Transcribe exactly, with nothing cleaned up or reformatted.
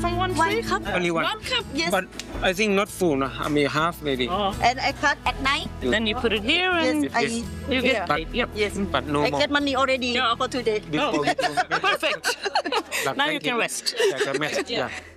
from one One tree? cup. Only one. One cup. Yes. But I think not full. No? I mean half maybe. Oh. And I cut at night. Then you put it here and Yes, I Yes. you get yeah. paid. Yep. Yes. But no I more. get money already Yeah. for today. Before we do- Perfect. Like, Now you thank can rest. Yeah, can rest. Yeah.